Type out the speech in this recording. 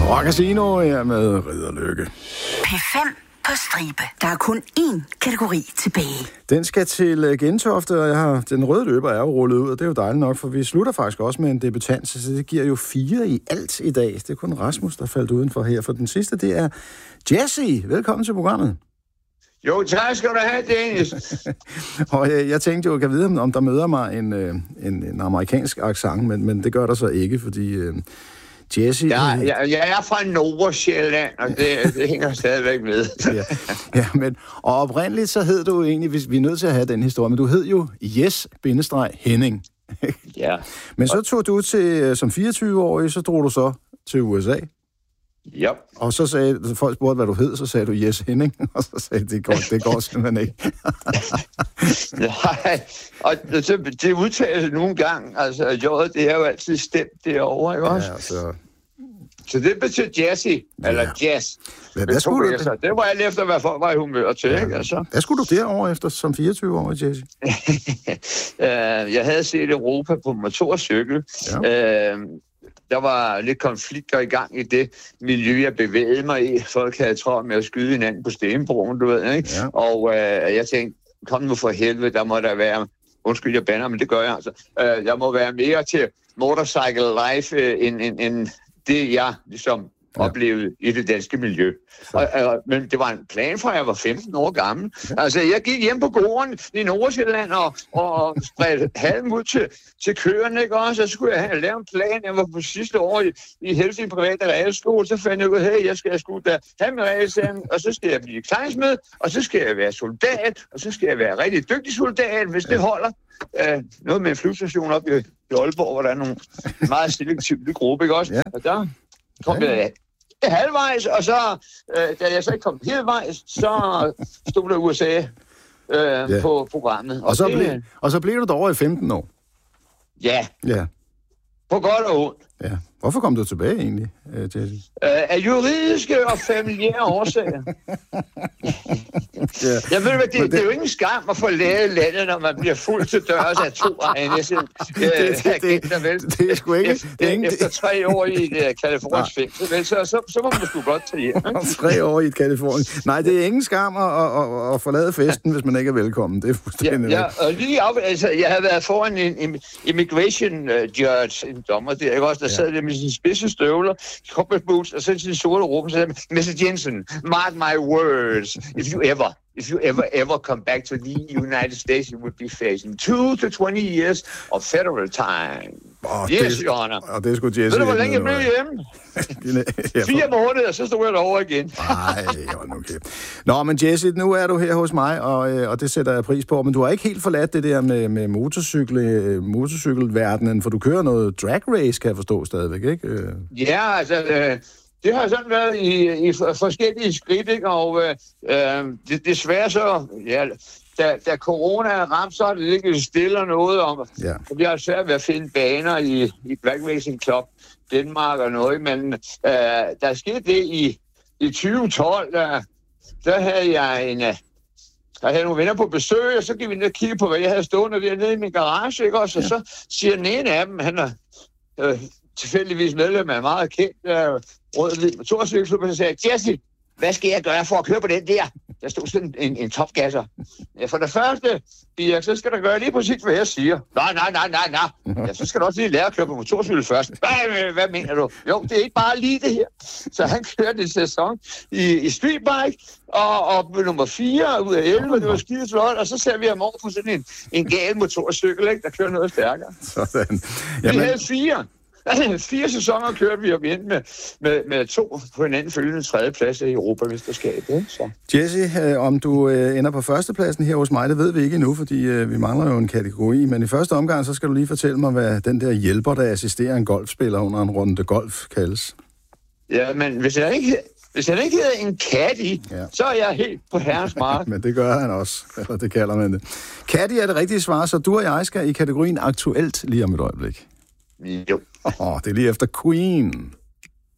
Og Casino her med Ridderlykke. P5 på stribe. Der er kun én kategori tilbage. Den skal til Gentofte, og den røde løber er jo rullet ud, og det er jo dejligt nok, for vi slutter faktisk også med en debutant, så det giver jo 4 i alt i dag. Det er kun Rasmus, der faldt udenfor her, for den sidste, det er Jesse. Velkommen til programmet. Jo, tak skal du have, Dennis. Og jeg tænkte jo, kan vide, om der møder mig en amerikansk accent, men det gør der så ikke, fordi Jesse... Jeg er fra Nordsjælland, og det hænger stadigvæk med. men oprindeligt så hed du egentlig, hvis vi er nødt til at have den historie, men du hed jo Jes-Henning. Ja. Men så tog du til, som 24-årig, så drog du så til USA. Ja. Og så sagde folk spurgte, hvad du hed, så sagde du Jes-Henning, og så sagde det går simpelthen ikke. Nej, og det udtales nogle gange, altså J'et, det er jo altid stemt derovre, ikke også? Ja, så det betyder Jesse, eller Jazz. Hvad skulle du det? Det var alt efter, hvad folk var i humør til, ikke? Altså. Hvad skulle du derovre efter som 24-årig, Jesse? Jeg havde set Europa på motorcykel. Ja. Der var lidt konflikter i gang i det miljø, jeg bevægede mig i. Folk havde travlt med at skyde hinanden på Stenbroen, du ved, ikke? Ja. Og jeg tænkte, kom nu for helvede, der må der være... Undskyld, jeg bander, men det gør jeg altså. Der må være mere til motorcycle life, end det, jeg ligesom oplevede i det danske miljø. Men det var en plan fra, jeg var 15 år gammel. Ja. Altså, jeg gik hjem på gården i Nordsjælland og spredte halm ud til køerne, ikke også? Så skulle jeg lave en plan. Jeg var på sidste år i Helsing private realskole, så fandt jeg ud, hey, jeg skal sgu da have min realeksamen, og så skal jeg blive klejnsmed, og så skal jeg være soldat, og så skal jeg være rigtig dygtig soldat, hvis det holder. Noget med en flyvestation op i Aalborg, hvor der er nogle meget selektive gruppe, ikke også? Ja. Og der kom jeg halvvejs, og så, da jeg så ikke kom halvvejs, så stod der USA på programmet. Og så blev du derovre i 15 år? Ja. På godt og ondt. Ja. Hvorfor kom du tilbage egentlig, Jesse? Af juridiske og familiære årsager. Jeg ved, det er jo ingen skam at forlade landet, når man bliver fuldt til dørs af 2 egne. Det er sgu ikke. Efter 3 år i et kalifornisk fængsel, så må man sgu godt tage hjem. 3 år i et Kalifornien. Nej, det er ingen skam at forlade festen, hvis man ikke er velkommen. Det er fuldstændig og lige jeg havde været foran en immigration judge, en dommer der, ikke også, der sad der med sine spidse støvler, corporate boots, og så sin sorte rum, så sagde Mr. Jensen, mark my words, if you ever come back to the United States, you would be facing 2 to 20 years of federal time. Yes, Your Honor. Og det skulle Jesse. Ved du, hvor længe jeg blev hjemme? 4 måneder, så stod jeg derovre igen. Nej, okay. Nå, men Jesse, nu er du her hos mig, og det sætter jeg pris på. Men du har ikke helt forladt det der med motorcykelverdenen, for du kører noget drag race, kan jeg forstå stadigvæk, ikke? Ja, altså... Det har sådan været i forskellige skridt, ikke? Og desværre så, da corona er ramt, så er det ikke stille noget om. Ja. Vi har svært ved at finde baner i Black Racing Club Danmark og noget, men der skete det i 2012, der havde jeg nogle venner på besøg, og så gik vi ned og kigge på, hvad jeg havde stående dernede i min garage, ikke også? Og så siger den ene af dem, han er tilfældigvis medlem af meget kendt rød-hvid motorcykelklub, og så sagde jeg, Jesse, hvad skal jeg gøre for at køre på den der? Der stod sådan en topgasser. For det første, Birk, så skal du gøre lige præcis, hvad jeg siger. Nej. Ja, så skal du også lige lære at køre på motorcykel først. Hvad mener du? Jo, det er ikke bare lige det her. Så han kørte en sæson i streetbike, og blev nummer 4 ud af 11, det var skide flot, og så ser vi ham over på sådan en gal motorcykel, ikke, der kører noget stærkere. Sådan. Jamen... Vi havde 4 sæsoner kørte vi op ind med 2 på hinanden følgende 3. plads i Europamesterskabet. Jesse, om du ender på førstepladsen her hos mig, det ved vi ikke endnu, fordi vi mangler jo en kategori. Men i første omgang, så skal du lige fortælle mig, hvad den der hjælper, der assisterer en golfspiller under en runde golf, kaldes. Ja, men hvis han ikke hedder en caddy, så er jeg helt på herrens mark. Men det gør han også, eller det kalder man det. Caddy er det rigtige svar, så du og jeg skal i kategorien aktuelt lige om et øjeblik. Jo. Det er lige efter Queen.